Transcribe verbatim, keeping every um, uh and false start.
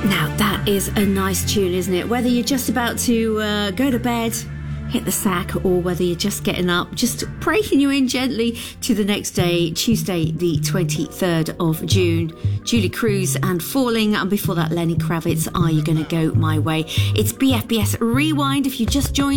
Now that is a nice tune, isn't it? Whether you're just about to uh, go to bed, hit the sack, or whether you're just getting up, just breaking you in gently to the next day, Tuesday the twenty-third of June. Julie Cruz and Falling, and before that Lenny Kravitz, Are You Gonna Go My Way? It's B F B S Rewind if you just joined